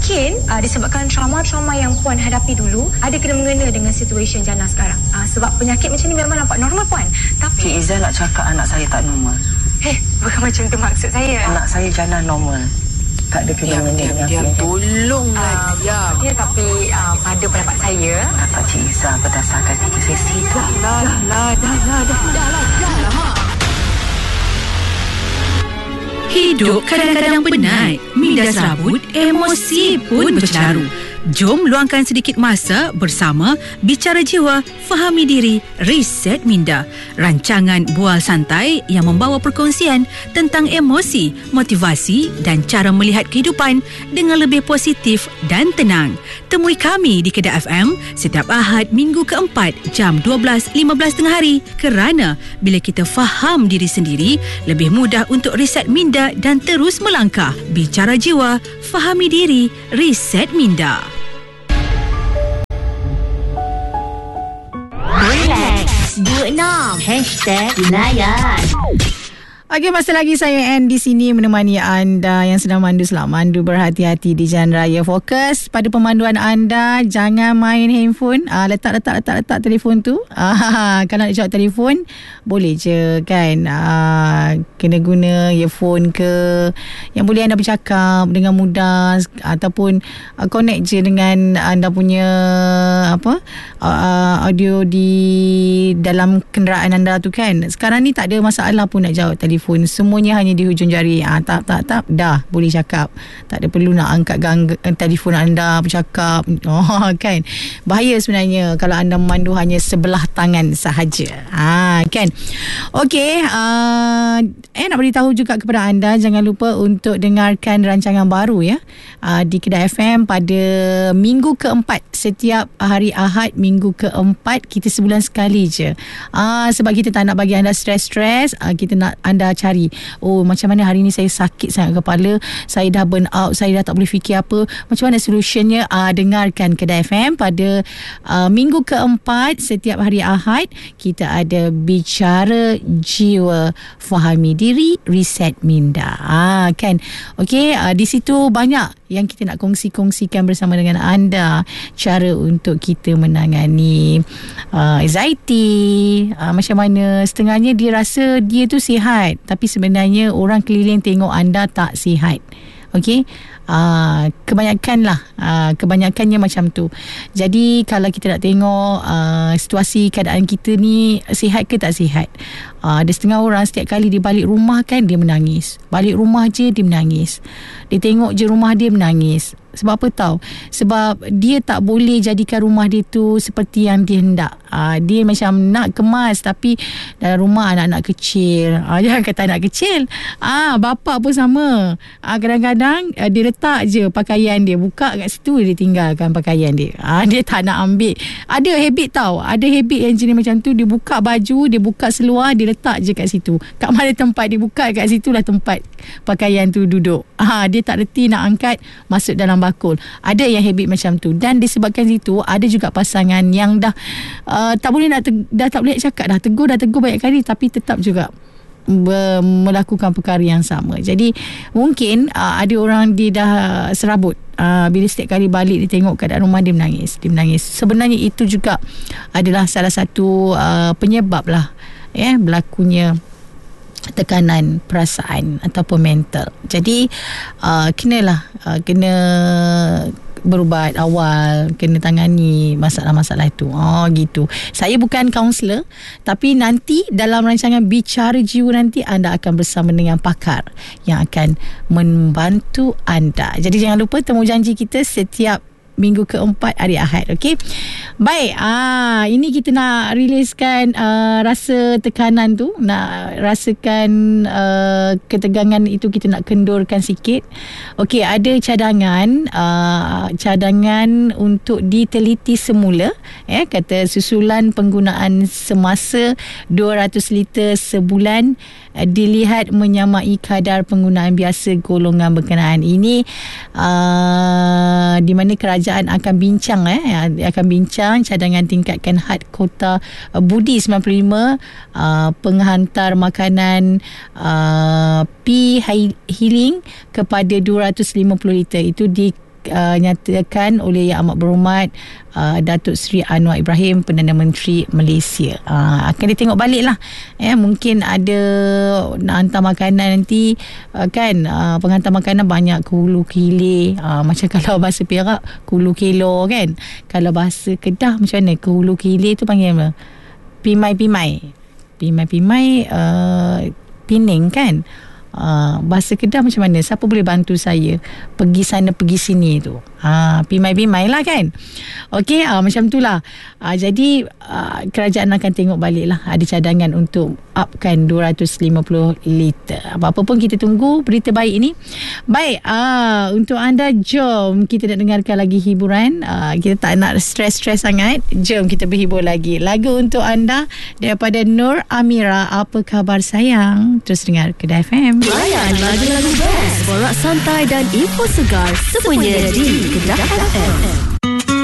Mungkin disebabkan trauma-trauma yang Puan hadapi dulu ada kena-mengena dengan situasi jana sekarang. Sebab penyakit macam ni memang nampak normal Puan. Tapi Cik Izzah nak cakap anak saya tak normal. Bukan macam tu maksud saya. Anak saya jana normal. Tak ada kena-mengena dengan Diam, tolonglah diam. Ya, tapi pada pendapat saya, kata Cik Izzah berdasarkan kerja sesi tu. Dah lah. Hidup kadang-kadang penat, minda serabut, emosi pun bercaru. Jom luangkan sedikit masa bersama Bicara Jiwa, Fahami Diri, Reset Minda. Rancangan bual santai yang membawa perkongsian tentang emosi, motivasi dan cara melihat kehidupan dengan lebih positif dan tenang. Temui kami di Kedah FM setiap Ahad minggu keempat jam 12.15 tengah hari. Kerana bila kita faham diri sendiri, lebih mudah untuk reset minda dan terus melangkah. Bicara Jiwa, Fahami Diri, Reset Minda. Relax, 26 #Layan. Okey, masih lagi saya Anne di sini menemani anda yang sedang mandu. Selamat mandu, berhati-hati di jalan raya. Fokus pada pemanduan anda. Jangan main handphone. Letak telefon tu. Kalau nak jawab telefon, boleh je kan. Kena guna earphone ke, yang boleh anda bercakap dengan mudah, ataupun connect je dengan anda punya audio di dalam kenderaan anda tu kan. Sekarang ni tak ada masalah pun nak jawab telefon. Semuanya hanya di hujung jari. Tap dah boleh cakap. Tak ada perlu nak angkat telefon anda bercakap. Kan. Bahaya sebenarnya kalau anda memandu hanya sebelah tangan sahaja. Kan. Okey, nak beritahu juga kepada anda, jangan lupa untuk dengarkan rancangan baru ya di Kedah FM pada minggu keempat. Setiap hari Ahad minggu keempat, kita sebulan sekali je. Sebab kita tak nak bagi anda stres-stres. Kita nak anda cari, macam mana hari ni saya sakit sangat kepala, saya dah burn out, saya dah tak boleh fikir apa, macam mana solutionnya. Dengarkan Kedah FM pada minggu keempat setiap hari Ahad. Kita ada Bicara Jiwa, Fahami Diri, Reset Minda. Kan. Okey, di situ banyak yang kita nak kongsikan bersama dengan anda, cara untuk kita menangani anxiety. Macam mana setengahnya dia rasa dia tu sihat, tapi sebenarnya orang keliling tengok anda tak sihat. Okey, kebanyakannya macam tu. Jadi kalau kita nak tengok situasi keadaan kita ni sihat ke tak sihat, ada setengah orang setiap kali dia balik rumah kan, dia menangis. Balik rumah je dia menangis. Dia tengok je rumah dia menangis. Sebab apa tahu? Sebab dia tak boleh jadikan rumah dia tu seperti yang dia hendak. Dia macam nak kemas, tapi dalam rumah anak-anak kecil. Jangan kata anak kecil, bapa pun sama. Kadang-kadang dia letak je pakaian dia, buka kat situ, dia tinggalkan pakaian dia. Dia tak nak ambil. Ada habit tahu, ada habit yang jenis macam tu. Dia buka baju, dia buka seluar, dia letak je kat situ. Kat mana tempat dia buka, kat situlah tempat pakaian tu duduk. Dia tak reti nak angkat masuk dalam bakul. Ada yang habit macam tu. Dan disebabkan situ, ada juga pasangan yang dah tak boleh nak dah tak boleh cakap, dah tegur banyak kali, tapi tetap juga melakukan perkara yang sama. Jadi mungkin ada orang dia dah serabut. Bila setiap kali balik dia tengok keadaan rumah, dia menangis. Sebenarnya itu juga adalah salah satu penyebab lah berlakunya tekanan perasaan ataupun mental. Jadi kena berubat awal, kena tangani masalah-masalah itu. Gitu. Saya bukan kaunselor, tapi nanti dalam rancangan Bicara Jiwa nanti anda akan bersama dengan pakar yang akan membantu anda. Jadi jangan lupa temu janji kita setiap minggu keempat hari Ahad. Okey. Baik, ini kita nak riliskan rasa tekanan tu, nak rasakan ketegangan itu, kita nak kendurkan sikit. Okey, ada cadangan untuk diteliti semula. Kata susulan penggunaan semasa 200 liter sebulan dilihat menyamai kadar penggunaan biasa golongan berkenaan. Ini di mana kerajaan akan bincang cadangan tingkatkan had kota budi 95 penghantar makanan P Healing kepada 250 liter. Itu dinyatakan oleh Yang Amat Berhormat Datuk Seri Anwar Ibrahim, Perdana Menteri Malaysia. Akan ditengok balik lah. Mungkin ada nak hantar makanan nanti, kan, penghantar makanan banyak ke hulu ke hilir. Macam kalau bahasa Perak ke hulu ke hilir kan. Kalau bahasa Kedah macam mana? Ke hulu ke hilir tu panggil apa? Pimai-pimai. Pimai-pimai Pening kan. Bahasa Kedah macam mana? Siapa boleh bantu saya pergi sana pergi sini tu? Pimai-pimai lah kan. Okey, macam tu lah. Jadi kerajaan akan tengok balik lah, ada cadangan untuk upkan 250 liter. Apa-apa pun kita tunggu berita baik ini. Baik, untuk anda, jom kita nak dengarkan lagi hiburan. Kita tak nak stres-stres sangat. Jom kita berhibur lagi. Lagu untuk anda daripada Nur Amira, Apa Khabar Sayang. Terus dengar Kedah FM. Layan lagu-lagu best, borak santai dan info segar semuanya di Kedah FM.